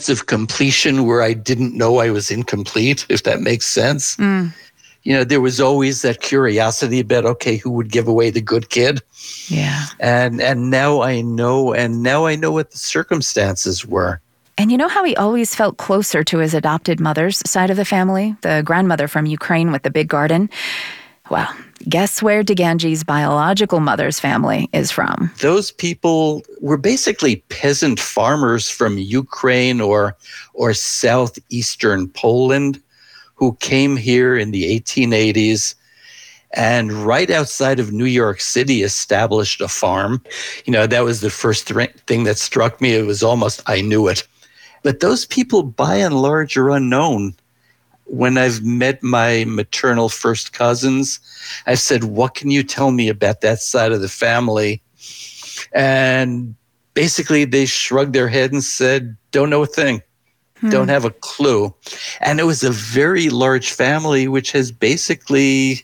sense of completion where I didn't know I was incomplete, if that makes sense. There was always that curiosity about, okay, who would give away the good kid? Yeah. And now I know, what the circumstances were. And you know how he always felt closer to his adopted mother's side of the family, the grandmother from Ukraine with the big garden? Well, guess where DeGanji's biological mother's family is from? Those people were basically peasant farmers from Ukraine or southeastern Poland who came here in the 1880s and right outside of New York City established a farm. That was the first thing that struck me. It was almost, I knew it. But those people, by and large, are unknown. When I've met my maternal first cousins, I've said, what can you tell me about that side of the family? And basically they shrugged their head and said, don't know a thing, don't have a clue. And it was a very large family, which has basically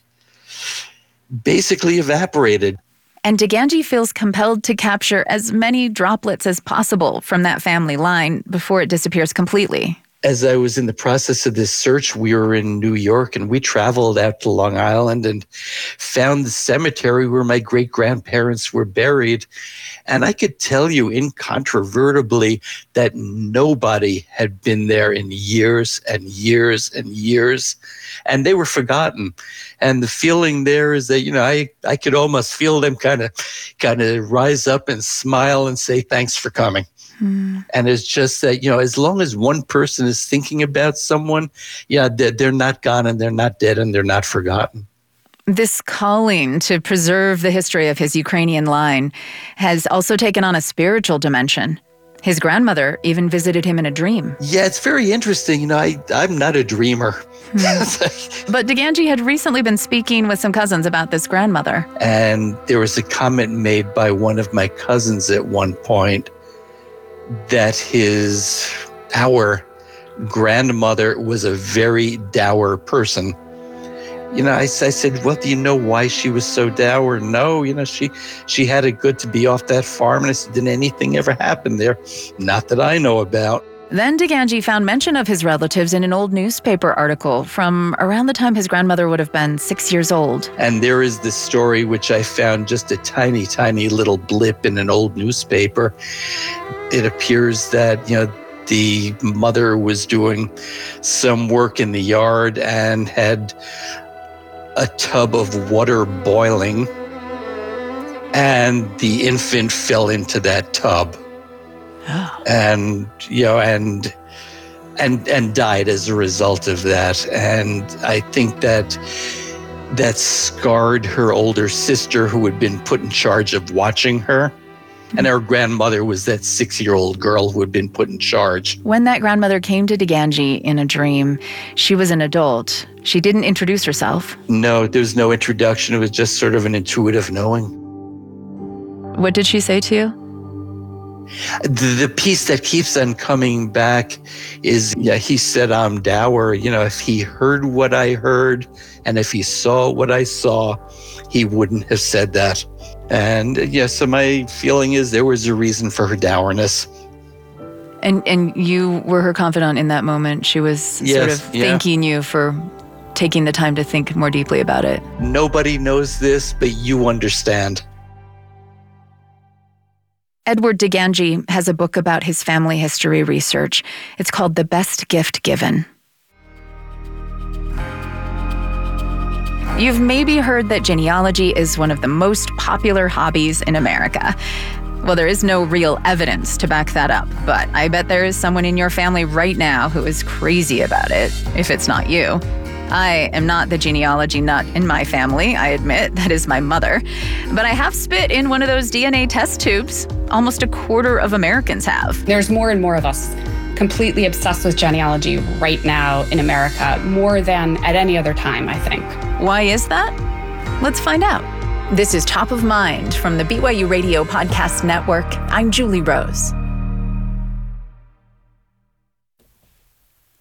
evaporated. And DeGanji feels compelled to capture as many droplets as possible from that family line before it disappears completely. As I was in the process of this search, we were in New York and we traveled out to Long Island and found the cemetery where my great-grandparents were buried. And I could tell you incontrovertibly that nobody had been there in years and years and years, and they were forgotten. And the feeling there is that, I could almost feel them kind of rise up and smile and say, thanks for coming. And it's just that, as long as one person is thinking about someone, they're not gone and they're not dead and they're not forgotten. This calling to preserve the history of his Ukrainian line has also taken on a spiritual dimension. His grandmother even visited him in a dream. Yeah, it's very interesting. I'm not a dreamer. But DeGanji had recently been speaking with some cousins about this grandmother. And there was a comment made by one of my cousins at one point that our grandmother was a very dour person. I said, well, do you know why she was so dour? No, she had it good to be off that farm. And I said, did anything ever happen there? Not that I know about. Then DeGanji found mention of his relatives in an old newspaper article from around the time his grandmother would have been 6 years old. And there is this story which I found just a tiny, tiny little blip in an old newspaper. It appears that, the mother was doing some work in the yard and had a tub of water boiling, and the infant fell into that tub. Oh. And died as a result of that. And I think that scarred her older sister, who had been put in charge of watching her. And our grandmother was that 6-year-old girl who had been put in charge. When that grandmother came to DeGanji in a dream, she was an adult. She didn't introduce herself. No, there was no introduction. It was just sort of an intuitive knowing. What did she say to you? The piece that keeps on coming back is, he said, I'm dour. If he heard what I heard and if he saw what I saw, he wouldn't have said that. And so my feeling is there was a reason for her dourness. And you were her confidant in that moment. She was sort of thanking you for taking the time to think more deeply about it. Nobody knows this, but you understand. Edward DeGanji has a book about his family history research. It's called The Best Gift Given. You've maybe heard that genealogy is one of the most popular hobbies in America. Well, there is no real evidence to back that up, but I bet there is someone in your family right now who is crazy about it, if it's not you. I am not the genealogy nut in my family, I admit. That is my mother. But I have spit in one of those DNA test tubes. Almost a quarter of Americans have. There's more and more of us completely obsessed with genealogy right now in America, more than at any other time, I think. Why is that? Let's find out. This is Top of Mind from the BYU Radio Podcast Network. I'm Julie Rose.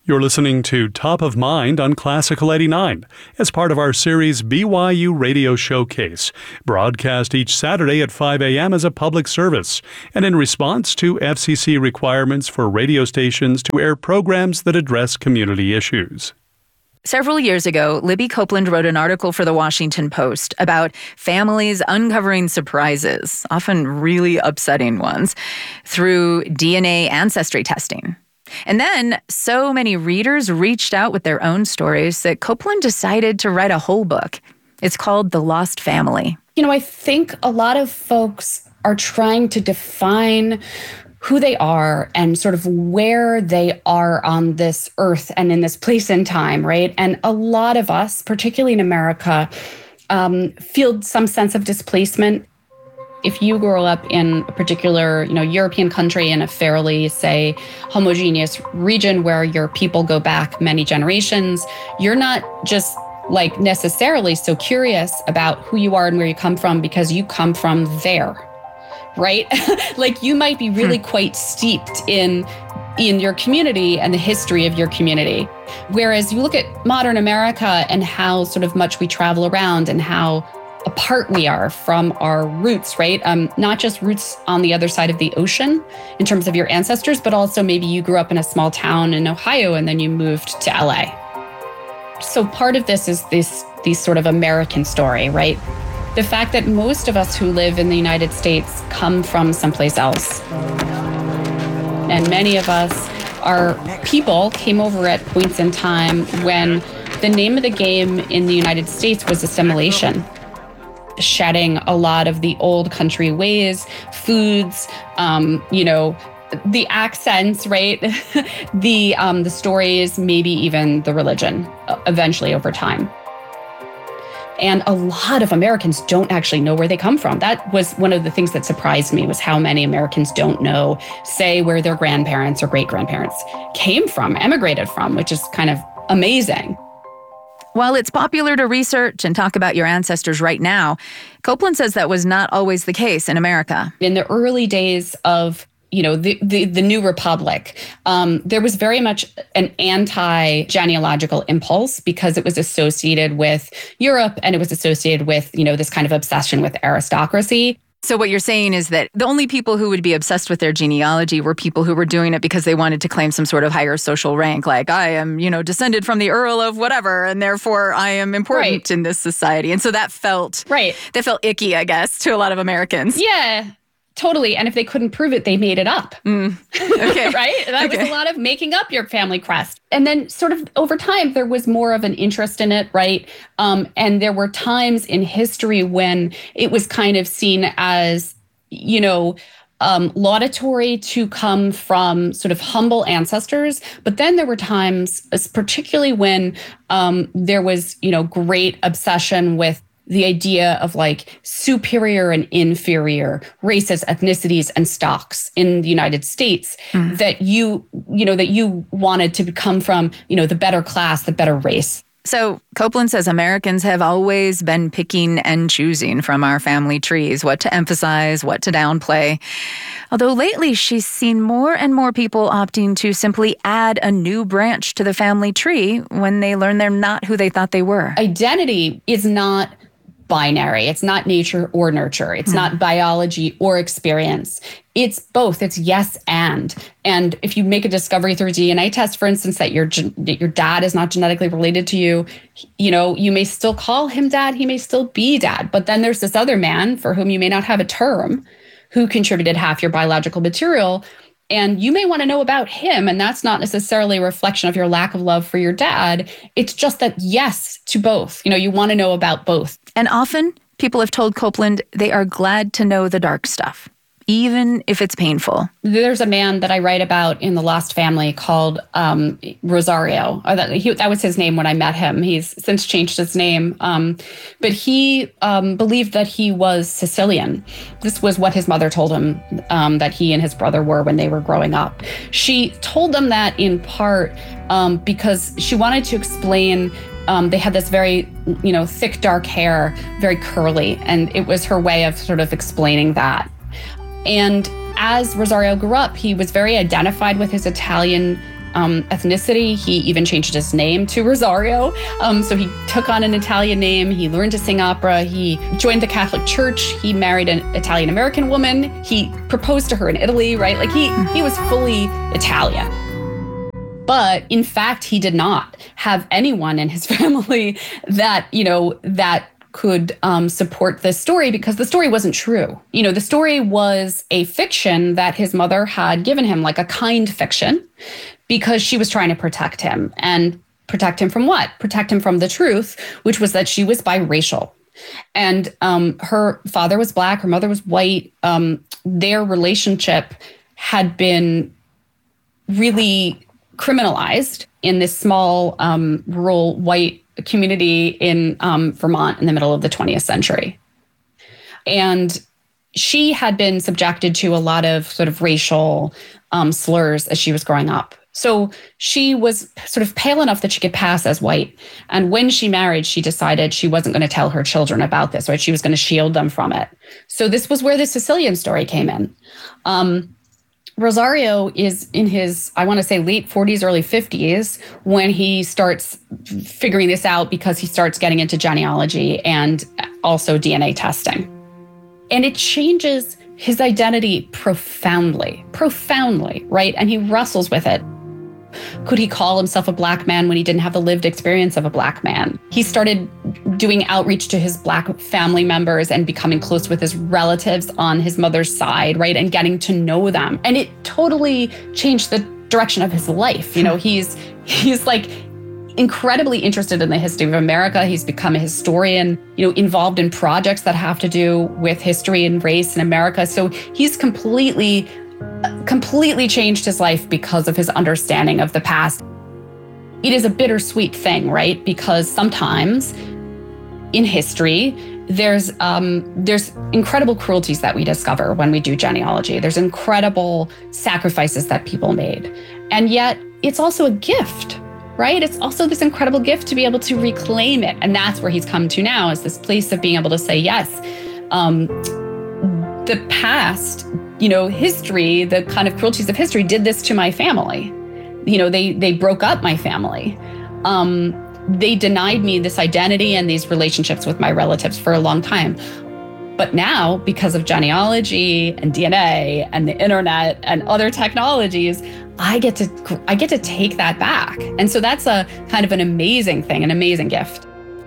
You're listening to Top of Mind on Classical 89 as part of our series BYU Radio Showcase, broadcast each Saturday at 5 a.m. as a public service and in response to FCC requirements for radio stations to air programs that address community issues. Several years ago, Libby Copeland wrote an article for the Washington Post about families uncovering surprises, often really upsetting ones, through DNA ancestry testing. And then so many readers reached out with their own stories that Copeland decided to write a whole book. It's called The Lost Family. I think a lot of folks are trying to define who they are and sort of where they are on this earth and in this place and time, right? And a lot of us, particularly in America, feel some sense of displacement. If you grow up in a particular, European country in a fairly, say, homogeneous region where your people go back many generations, you're not just necessarily so curious about who you are and where you come from because you come from there. Right? You might be really quite steeped in your community and the history of your community. Whereas you look at modern America and how sort of much we travel around and how apart we are from our roots, right? Not just roots on the other side of the ocean in terms of your ancestors, but also maybe you grew up in a small town in Ohio and then you moved to LA. So part of this is this sort of American story, right? The fact that most of us who live in the United States come from someplace else. And many of us, our people came over at points in time when the name of the game in the United States was assimilation. Shedding a lot of the old country ways, foods, the accents, right? the stories, maybe even the religion, eventually over time. And a lot of Americans don't actually know where they come from. That was one of the things that surprised me, was how many Americans don't know, say, where their grandparents or great-grandparents came from, emigrated from, which is kind of amazing. While it's popular to research and talk about your ancestors right now, Copeland says that was not always the case in America. In the early days of the new republic, there was very much an anti-genealogical impulse because it was associated with Europe and it was associated with, this kind of obsession with aristocracy. So what you're saying is that the only people who would be obsessed with their genealogy were people who were doing it because they wanted to claim some sort of higher social rank, like I am, descended from the Earl of whatever, and therefore I am important in this society. And so that felt icky, I guess, to a lot of Americans. Yeah. Totally. And if they couldn't prove it, they made it up. Okay. Right? That was a lot of making up your family crest. And then sort of over time, there was more of an interest in it, right? And there were times in history when it was kind of seen as, laudatory to come from sort of humble ancestors. But then there were times, particularly when there was, great obsession with the idea of superior and inferior races, ethnicities, and stocks in the United States, that you wanted to come from, the better class, the better race. So Copeland says Americans have always been picking and choosing from our family trees what to emphasize, what to downplay. Although lately she's seen more and more people opting to simply add a new branch to the family tree when they learn they're not who they thought they were. Identity is not binary. It's not nature or nurture. It's not biology or experience. It's both. It's yes and. And if you make a discovery through a DNA test, for instance, that your dad is not genetically related to you, you may still call him dad. He may still be dad. But then there's this other man for whom you may not have a term, who contributed half your biological material. And you may want to know about him, and that's not necessarily a reflection of your lack of love for your dad. It's just that yes to both. You want to know about both. And often people have told Copeland they are glad to know the dark stuff, even if it's painful. There's a man that I write about in The Lost Family called Rosario. That was his name when I met him. He's since changed his name. But he believed that he was Sicilian. This was what his mother told him that he and his brother were when they were growing up. She told them that in part because she wanted to explain they had this very, thick, dark hair, very curly, and it was her way of sort of explaining that. And as Rosario grew up, he was very identified with his Italian ethnicity. He even changed his name to Rosario. So he took on an Italian name. He learned to sing opera. He joined the Catholic Church. He married an Italian-American woman. He proposed to her in Italy, right? Like he was fully Italian. But in fact, he did not have anyone in his family that, that could support this story, because the story wasn't true. The story was a fiction that his mother had given him, like a kind fiction, because she was trying to protect him. And protect him from what? Protect him from the truth, which was that she was biracial. And her father was Black, her mother was white. Their relationship had been really criminalized in this small rural white community in Vermont in the middle of the 20th century. And she had been subjected to a lot of sort of racial slurs as she was growing up. So she was sort of pale enough that she could pass as white. And when she married, she decided she wasn't going to tell her children about this, right? She was going to shield them from it. So this was where the Sicilian story came in. Rosario is in his, I want to say, late 40s, early 50s, when he starts figuring this out, because he starts getting into genealogy and also DNA testing. And it changes his identity profoundly, right? And he wrestles with it. Could he call himself a Black man when he didn't have the lived experience of a Black man? He started doing outreach to his Black family members and becoming close with his relatives on his mother's side, right? And getting to know them. And it totally changed the direction of his life. He's like incredibly interested in the history of America. He's become a historian, involved in projects that have to do with history and race in America. So he's completely changed his life because of his understanding of the past. It is a bittersweet thing, right? Because sometimes in history, there's incredible cruelties that we discover when we do genealogy. There's incredible sacrifices that people made. And yet it's also a gift, right? It's also this incredible gift to be able to reclaim it. And that's where he's come to now, is this place of being able to say, yes, the past, history, the kind of cruelties of history did this to my family. They broke up my family. They denied me this identity and these relationships with my relatives for a long time. But now, because of genealogy and DNA and the internet and other technologies, I get to take that back. And so that's a kind of an amazing thing, an amazing gift.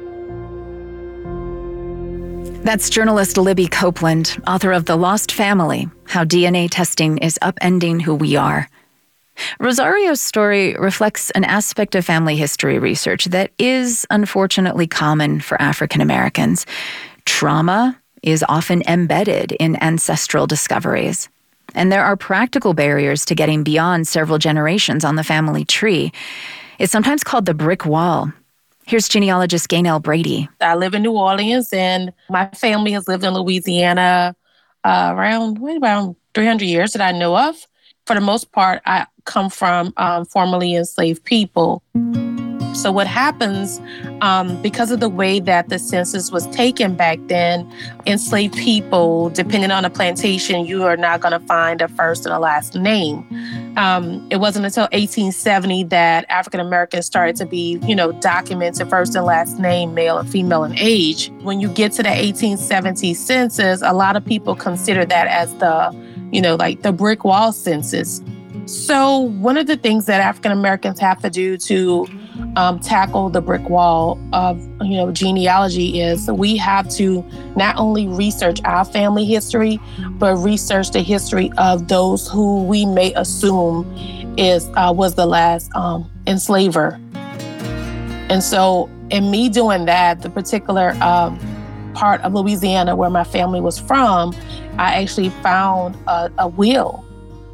That's journalist Libby Copeland, author of The Lost Family: How DNA Testing is Upending Who We Are. Rosario's story reflects an aspect of family history research that is unfortunately common for African Americans. Trauma is often embedded in ancestral discoveries. And there are practical barriers to getting beyond several generations on the family tree. It's sometimes called the brick wall. Here's genealogist Gaynell Brady. I live in New Orleans, and my family has lived in Louisiana around 300 years that I know of. For the most part, I come from formerly enslaved people. So what happens, because of the way that the census was taken back then, enslaved people, depending on the plantation, you are not going to find a first and a last name. It wasn't until 1870 that African Americans started to be, documented first and last name, male and female in age. When you get to the 1870 census, a lot of people consider that as the, like the brick wall census. So one of the things that African Americans have to do to tackle the brick wall of, genealogy is we have to not only research our family history, but research the history of those who we may assume was the last enslaver. And so in me doing that, the particular part of Louisiana where my family was from, I actually found a will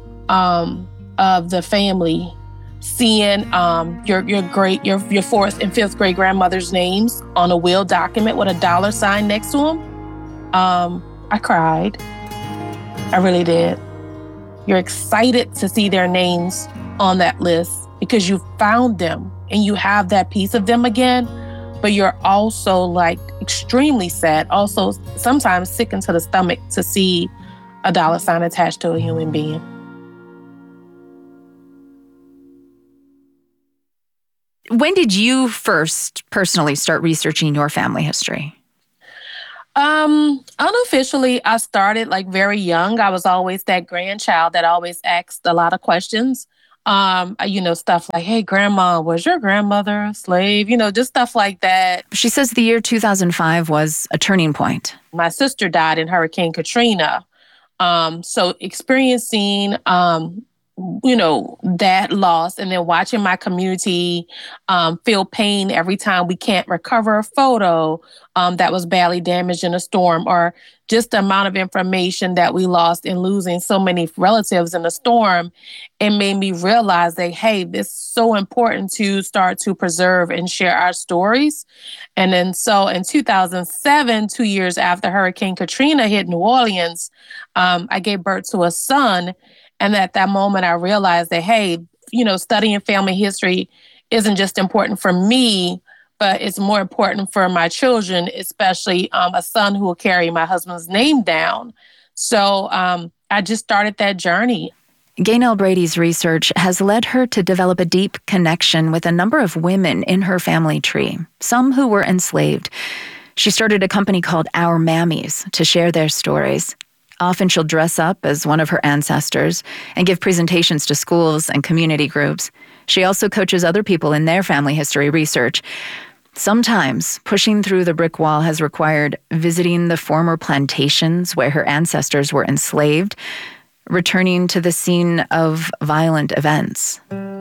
of the family, seeing your fourth and fifth great grandmother's names on a will document with a $sign next to them. I cried. I really did. You're excited to see their names on that list because you found them and you have that piece of them again, but you're also extremely sad, also sometimes sick into the stomach to see a $sign attached to a human being. When did you first personally start researching your family history? Unofficially, I started like very young. I was always that grandchild that always asked a lot of questions. Stuff like, hey, grandma, was your grandmother a slave? Just stuff like that. She says the year 2005 was a turning point. My sister died in Hurricane Katrina. So experiencing, that loss, and then watching my community feel pain every time we can't recover a photo that was badly damaged in a storm, or just the amount of information that we lost in losing so many relatives in a storm, it made me realize that, hey, this is so important to start to preserve and share our stories. And then so in 2007, 2 years after Hurricane Katrina hit New Orleans, I gave birth to a son. And at that moment, I realized that, hey, studying family history isn't just important for me, but it's more important for my children, especially a son who will carry my husband's name down. So I just started that journey. Gaynell Brady's research has led her to develop a deep connection with a number of women in her family tree, some who were enslaved. She started a company called Our Mammies to share their stories. Often she'll dress up as one of her ancestors and give presentations to schools and community groups. She also coaches other people in their family history research. Sometimes pushing through the brick wall has required visiting the former plantations where her ancestors were enslaved, returning to the scene of violent events.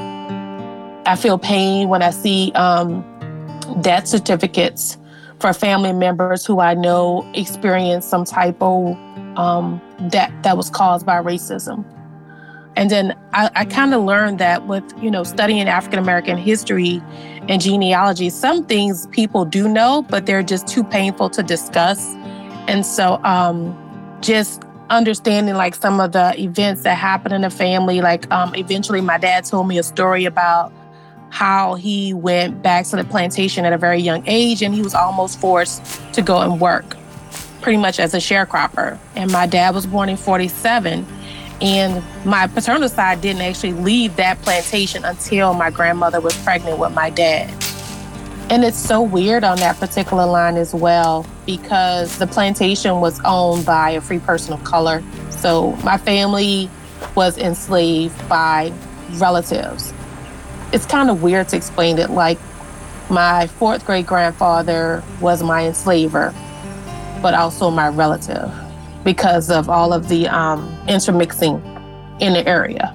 I feel pain when I see death certificates for family members who I know experienced some type of that was caused by racism. And then I kind of learned that with, studying African-American history and genealogy, some things people do know, but they're just too painful to discuss. And so just understanding like some of the events that happened in the family, like eventually my dad told me a story about how he went back to the plantation at a very young age, and he was almost forced to go and work pretty much as a sharecropper. And my dad was born in 1947, and my paternal side didn't actually leave that plantation until my grandmother was pregnant with my dad. And it's so weird on that particular line as well, because the plantation was owned by a free person of color. So my family was enslaved by relatives. It's kind of weird to explain it, like my fourth great grandfather was my enslaver, but also my relative, because of all of the intermixing in the area.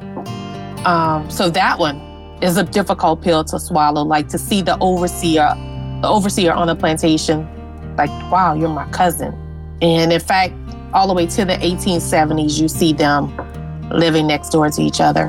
So that one is a difficult pill to swallow, like to see the overseer on the plantation, like, wow, you're my cousin. And in fact, all the way to the 1870s, you see them living next door to each other.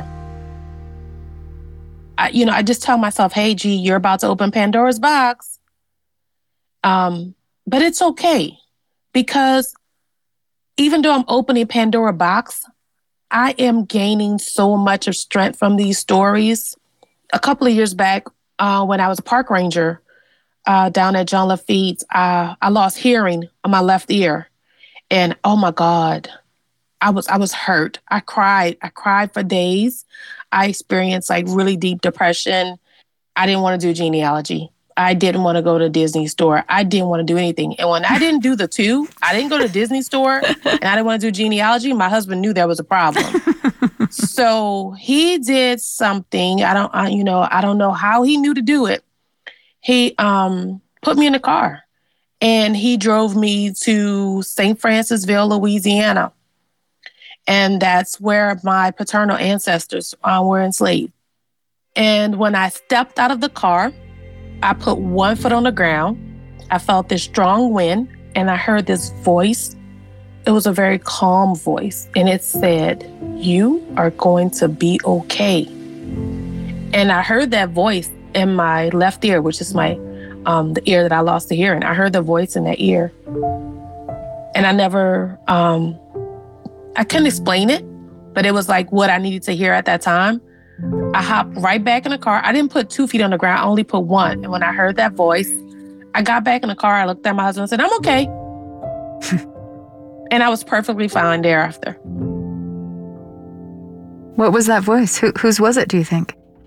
I just tell myself, hey, G, you're about to open Pandora's box. But it's okay. Because even though I'm opening Pandora's box, I am gaining so much of strength from these stories. A couple of years back, when I was a park ranger down at John Lafitte's, I lost hearing on my left ear. And oh my God, I was hurt. I cried for days. I experienced like really deep depression. I didn't want to do genealogy. I didn't want to go to Disney store. I didn't want to do anything. And when I didn't do the two, I didn't go to Disney store and I didn't want to do genealogy, my husband knew there was a problem. So he did something. I don't know how he knew to do it. He put me in a car and he drove me to St. Francisville, Louisiana. And that's where my paternal ancestors were enslaved. And when I stepped out of the car, I put one foot on the ground. I felt this strong wind and I heard this voice. It was a very calm voice. And it said, "You are going to be okay." And I heard that voice in my left ear, which is the ear that I lost the hearing. I heard the voice in that ear. And I never, I couldn't explain it, but it was like what I needed to hear at that time. I hopped right back in the car. I didn't put 2 feet on the ground. I only put one. And when I heard that voice, I got back in the car. I looked at my husband and said, "I'm okay." And I was perfectly fine thereafter. What was that voice? Whose was it, do you think?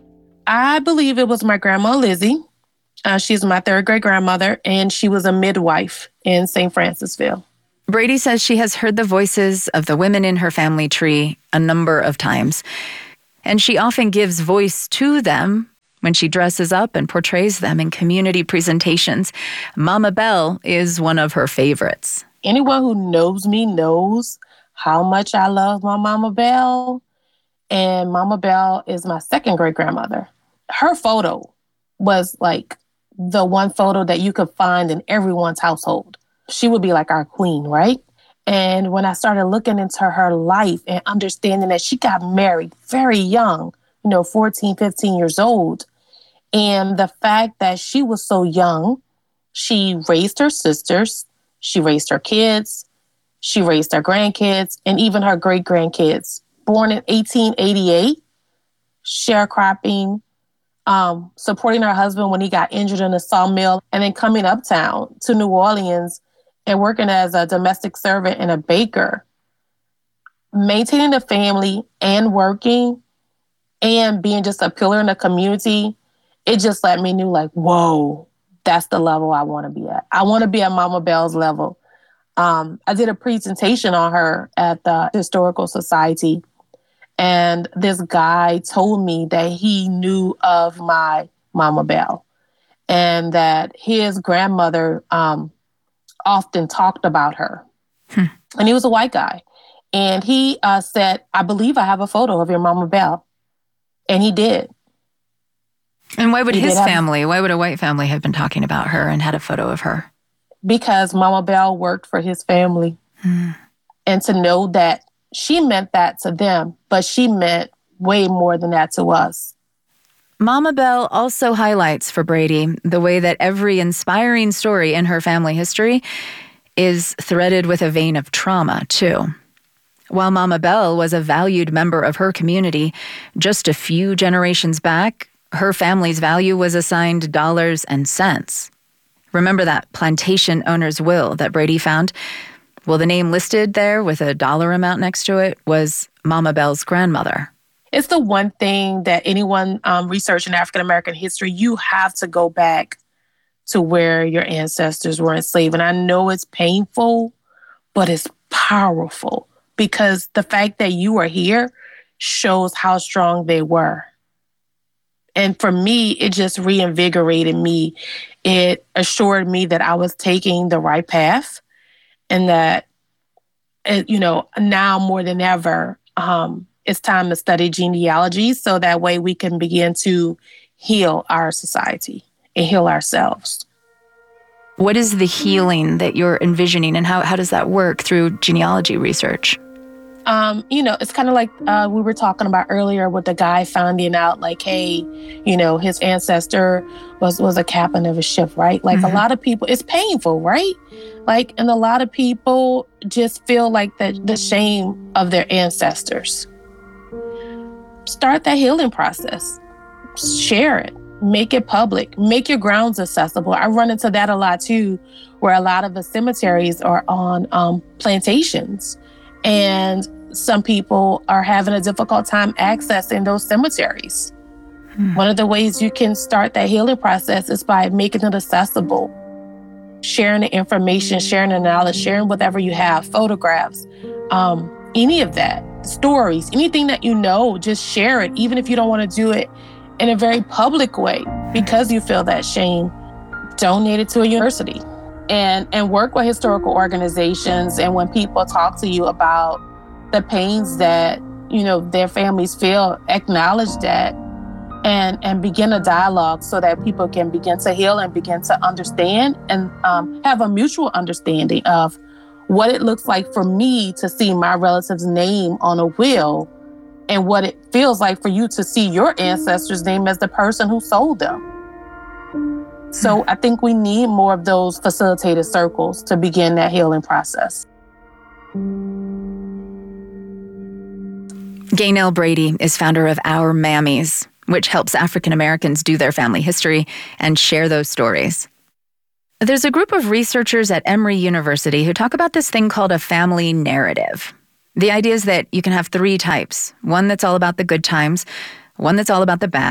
I believe it was my grandma, Lizzie. She's my third great grandmother, and she was a midwife in St. Francisville. Brady says she has heard the voices of the women in her family tree a number of times, and she often gives voice to them when she dresses up and portrays them in community presentations. Mama Bell is one of her favorites. Anyone who knows me knows how much I love my Mama Bell, and Mama Bell is my second great grandmother. Her photo was like the one photo that you could find in everyone's household. She would be like our queen, right? And when I started looking into her life and understanding that she got married very young, 14, 15 years old, and the fact that she was so young, she raised her sisters, she raised her kids, she raised her grandkids, and even her great-grandkids. Born in 1888, sharecropping, supporting her husband when he got injured in a sawmill, and then coming uptown to New Orleans and working as a domestic servant and a baker, maintaining the family and working and being just a pillar in the community. It just let me know, like, whoa, that's the level I want to be at. I want to be at Mama Bell's level. I did a presentation on her at the Historical Society, and this guy told me that he knew of my Mama Bell and that his grandmother often talked about her. And he was a white guy. And he said, I believe I have a photo of your Mama Bell. And he did. And why would why would a white family have been talking about her and had a photo of her? Because Mama Bell worked for his family. And to know that she meant that to them, but she meant way more than that to us. Mama Bell also highlights for Brady the way that every inspiring story in her family history is threaded with a vein of trauma, too. While Mama Bell was a valued member of her community, just a few generations back, her family's value was assigned dollars and cents. Remember that plantation owner's will that Brady found? Well, the name listed there with a dollar amount next to it was Mama Bell's grandmother. It's the one thing that anyone researching African-American history, you have to go back to where your ancestors were enslaved. And I know it's painful, but it's powerful because the fact that you are here shows how strong they were. And for me, it just reinvigorated me. It assured me that I was taking the right path and that, now more than ever, it's time to study genealogy so that way we can begin to heal our society and heal ourselves. What is the healing that you're envisioning and how does that work through genealogy research? It's kind of like we were talking about earlier with the guy finding out like, hey, his ancestor was a captain of a ship, right? Like a lot of people, it's painful, right? Like, and a lot of people just feel like the shame of their ancestors. Start that healing process. Share it. Make it public. Make your grounds accessible. I run into that a lot too, where a lot of the cemeteries are on plantations. And some people are having a difficult time accessing those cemeteries. One of the ways you can start that healing process is by making it accessible. Sharing the information, sharing the knowledge, sharing whatever you have, photographs, any of that, stories, anything that you know, just share it, even if you don't want to do it in a very public way because you feel that shame. Donate it to a university and work with historical organizations. And when people talk to you about the pains that, their families feel, acknowledge that and begin a dialogue so that people can begin to heal and begin to understand and have a mutual understanding of what it looks like for me to see my relative's name on a will and what it feels like for you to see your ancestor's name as the person who sold them. So I think we need more of those facilitated circles to begin that healing process. Gaynell Brady is founder of Our Mammies, which helps African Americans do their family history and share those stories. There's a group of researchers at Emory University who talk about this thing called a family narrative. The idea is that you can have three types: one that's all about the good times, one that's all about the bad,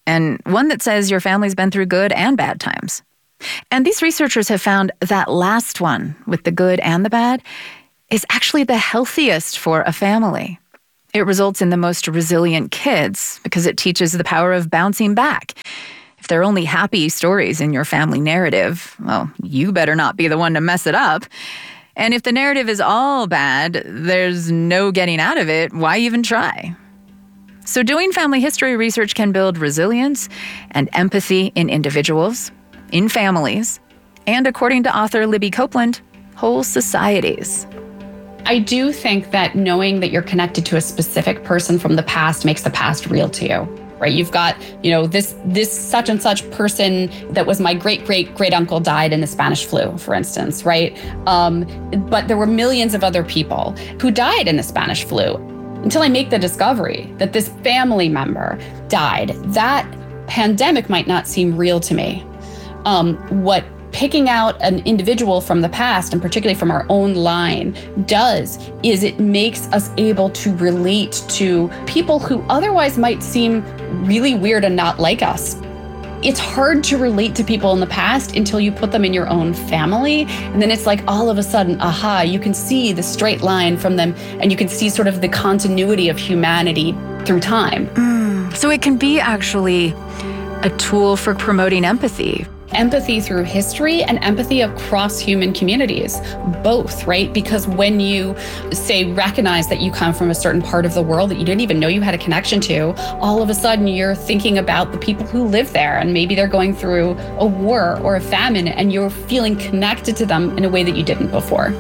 and one that says your family's been through good and bad times. And these researchers have found that last one, with the good and the bad, is actually the healthiest for a family. It results in the most resilient kids because it teaches the power of bouncing back. If there are only happy stories in your family narrative, well, you better not be the one to mess it up. And if the narrative is all bad, there's no getting out of it. Why even try? So doing family history research can build resilience and empathy in individuals, in families, and according to author Libby Copeland, whole societies. I do think that knowing that you're connected to a specific person from the past makes the past real to you, right? You've got, this such and such person that was my great uncle died in the Spanish flu, for instance, right? But there were millions of other people who died in the Spanish flu until I make the discovery that this family member died. That pandemic might not seem real to me. What picking out an individual from the past, and particularly from our own line, does is it makes us able to relate to people who otherwise might seem really weird and not like us. It's hard to relate to people in the past until you put them in your own family. And then it's like all of a sudden, aha, you can see the straight line from them, and you can see sort of the continuity of humanity through time. So it can be actually a tool for promoting empathy. Empathy through history and empathy across human communities, both, right? Because when you recognize that you come from a certain part of the world that you didn't even know you had a connection to, all of a sudden you're thinking about the people who live there, and maybe they're going through a war or a famine, and you're feeling connected to them in a way that you didn't before.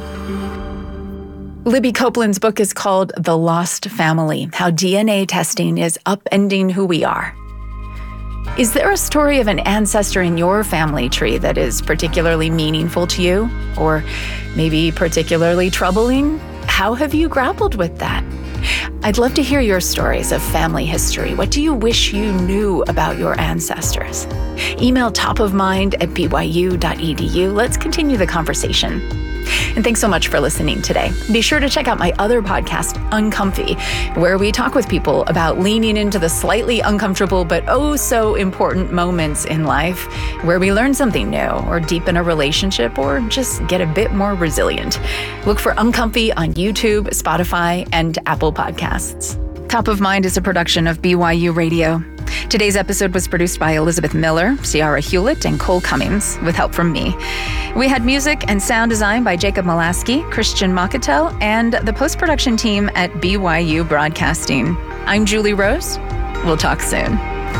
Libby Copeland's book is called The Lost Family: How DNA Testing is Upending Who We Are. Is there a story of an ancestor in your family tree that is particularly meaningful to you, or maybe particularly troubling? How have you grappled with that? I'd love to hear your stories of family history. What do you wish you knew about your ancestors? Email topofmind@byu.edu. Let's continue the conversation. And thanks so much for listening today. Be sure to check out my other podcast, Uncomfy, where we talk with people about leaning into the slightly uncomfortable but oh so important moments in life, where we learn something new or deepen a relationship or just get a bit more resilient. Look for Uncomfy on YouTube, Spotify, and Apple Podcasts. Top of Mind is a production of BYU Radio. Today's episode was produced by Elizabeth Miller, Ciara Hewlett, and Cole Cummings, with help from me. We had music and sound design by Jacob Molaski, Christian Makatel, and the post-production team at BYU Broadcasting. I'm Julie Rose. We'll talk soon.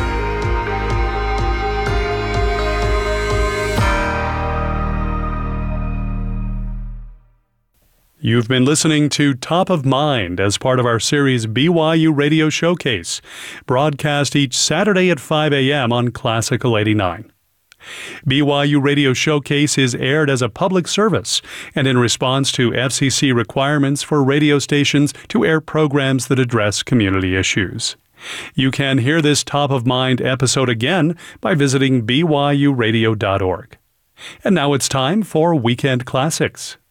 You've been listening to Top of Mind as part of our series BYU Radio Showcase, broadcast each Saturday at 5 a.m. on Classical 89. BYU Radio Showcase is aired as a public service and in response to FCC requirements for radio stations to air programs that address community issues. You can hear this Top of Mind episode again by visiting byuradio.org. And now it's time for Weekend Classics.